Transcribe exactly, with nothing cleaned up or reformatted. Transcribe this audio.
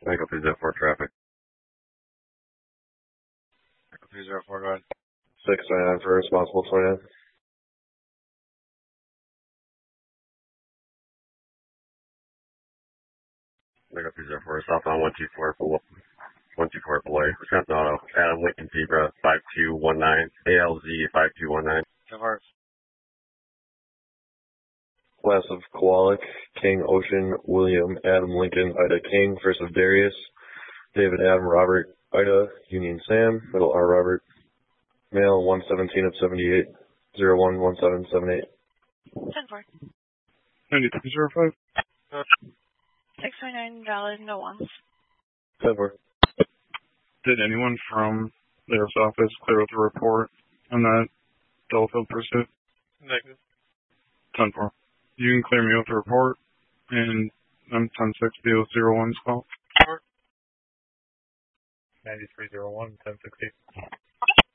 Echo three zero four traffic. Echo three zero four, go ahead. six twenty-nine for responsible twenty-nine. Echo three zero four, southbound one two four for one two four Beloy. Wisconsin Auto. Adam Lincoln Zebra five two one nine. A L Z five two one nine. ten four. Class of Kowalik, King Ocean, William, Adam Lincoln, Ida King, first of Darius, David Adam Robert, Ida, Union Sam, middle R Robert, male one seventeen of seventy-eight, zero one one seven seven eight. ten four. ninety-three zero five. six twenty-nine, valid, no ones. ten four. Did anyone from their office clear out the report on that Delafield pursuit? Negative. ten four. You can clear me out the report, and I'm ten sixty with zero one's call. ninety-three zero one, ten sixty.